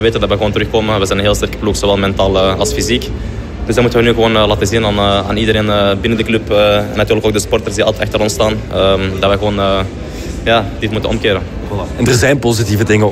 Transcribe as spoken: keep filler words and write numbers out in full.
We weten dat we gewoon terugkomen. We zijn een heel sterke ploeg, zowel mentaal uh, als fysiek. Dus dat moeten we nu gewoon uh, laten zien aan, uh, aan iedereen uh, binnen de club. Uh, en natuurlijk ook de sporters die altijd achter ons staan. Um, dat we gewoon uh, ja, dit moeten omkeren. Voilà. En er zijn positieve dingen